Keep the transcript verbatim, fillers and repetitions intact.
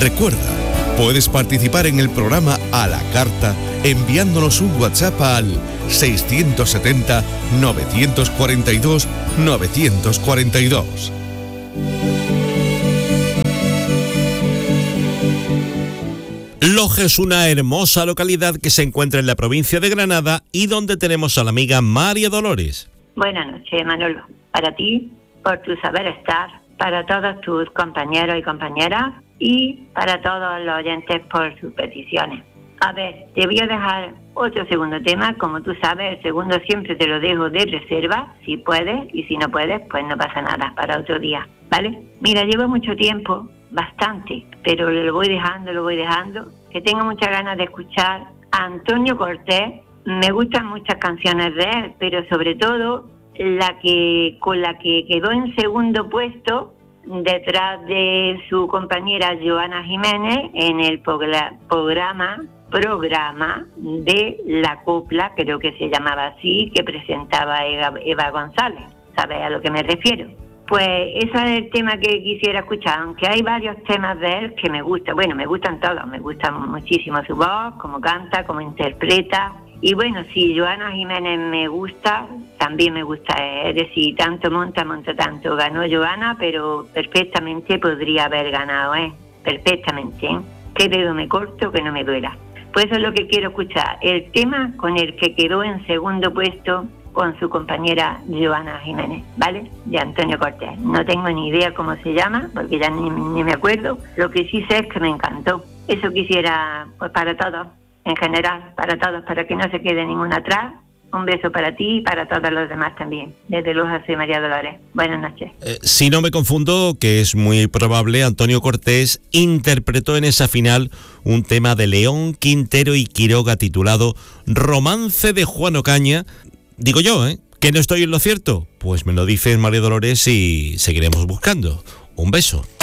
Recuerda, puedes participar en el programa a la carta enviándonos un WhatsApp al seiscientos setenta, novecientos cuarenta y dos, novecientos cuarenta y dos. Loja es una hermosa localidad que se encuentra en la provincia de Granada y donde tenemos a la amiga María Dolores. Buenas noches, Manolo. Para ti, por tu saber estar, para todos tus compañeros y compañeras y para todos los oyentes por sus peticiones. A ver, te voy a dejar otro segundo tema. Como tú sabes, el segundo siempre te lo dejo de reserva, si puedes, y si no puedes, pues no pasa nada, para otro día, ¿vale? Mira, llevo mucho tiempo, bastante, pero lo voy dejando, lo voy dejando, que tengo muchas ganas de escuchar a Antonio Cortés. Me gustan muchas canciones de él, pero sobre todo la que con la que quedó en segundo puesto detrás de su compañera Joana Jiménez en el programa programa de La Copla, creo que se llamaba así, que presentaba Eva, Eva González. ¿Sabes a lo que me refiero? Pues ese es el tema que quisiera escuchar, aunque hay varios temas de él que me gustan. Bueno, me gustan todos, me gusta muchísimo su voz, cómo canta, cómo interpreta. Y bueno, si Joana Jiménez me gusta, también me gusta, es decir, tanto monta, monta tanto. Ganó Joana, pero perfectamente podría haber ganado, ¿eh? Perfectamente, ¿eh? ¿Qué dedo me corto que no me duela? Pues eso es lo que quiero escuchar, el tema con el que quedó en segundo puesto con su compañera Joana Jiménez, ¿vale? De Antonio Cortés. No tengo ni idea cómo se llama, porque ya ni, ni me acuerdo. Lo que sí sé es que me encantó. Eso quisiera, pues para todos, en general, para todos, para que no se quede ninguno atrás. Un beso para ti y para todos los demás también. Desde Loja soy María Dolores. Buenas noches. Eh, si no me confundo, que es muy probable, Antonio Cortés interpretó en esa final un tema de León, Quintero y Quiroga titulado Romance de Juan Ocaña. Digo yo, ¿eh? ¿Que no estoy en lo cierto? Pues me lo dice María Dolores y seguiremos buscando. Un beso.